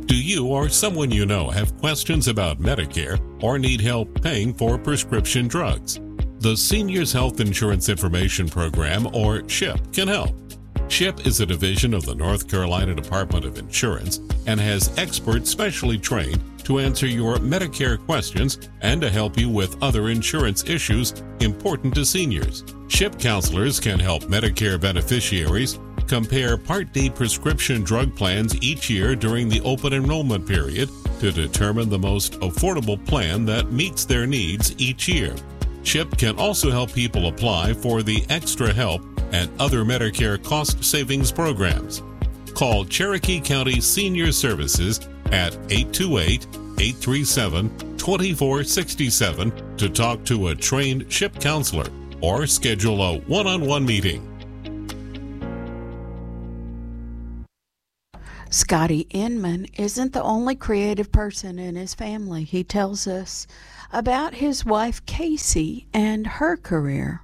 Do you or someone you know have questions about Medicare or need help paying for prescription drugs? The Seniors Health Insurance Information Program, or CHIP, can help. CHIP is a division of the North Carolina Department of Insurance and has experts specially trained to answer your Medicare questions and to help you with other insurance issues important to seniors. CHIP counselors can help Medicare beneficiaries compare Part D prescription drug plans each year during the open enrollment period to determine the most affordable plan that meets their needs each year. CHIP can also help people apply for the Extra Help and other Medicare cost savings programs. Call Cherokee County Senior Services at 828-837-2467 to talk to a trained CHIP counselor or schedule a one-on-one meeting. Scotty Inman isn't the only creative person in his family. He tells us about his wife Casey and her career.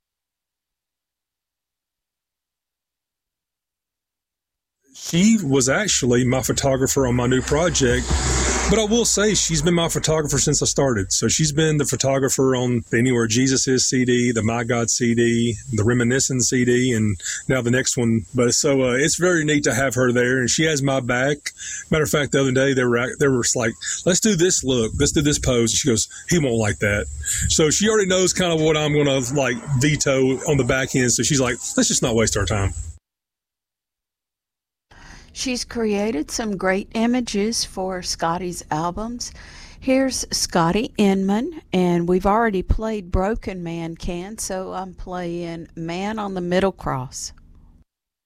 She was actually my photographer on my new project, but I will say she's been my photographer since I started. So she's been the photographer on the Anywhere Jesus Is CD, the My God CD, the Reminiscence CD, and now the next one. But so it's very neat to have her there, and she has my back. Matter of fact, the other day they were like, let's do this look, let's do this pose. And she goes, he won't like that. So she already knows kind of what I'm going to like veto on the back end. So she's like, let's just not waste our time. She's created some great images for Scotty's albums. Here's Scotty Inman, and we've already played Broken Man Can, so I'm playing Man on the Middle Cross.